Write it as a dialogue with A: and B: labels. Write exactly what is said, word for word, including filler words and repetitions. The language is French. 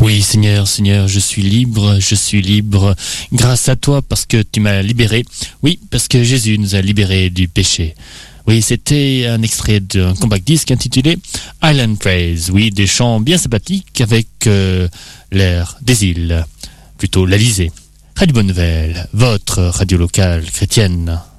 A: Oui, Seigneur, Seigneur, je suis libre, je suis libre grâce à toi parce que tu m'as libéré. Oui, parce que Jésus nous a libérés du péché. Oui, c'était un extrait d'un compact disque intitulé Island Praise. Oui, des chants bien sympathiques avec euh, l'air des îles, plutôt l'Alizé. Radio Bonne Nouvelle, votre radio locale chrétienne.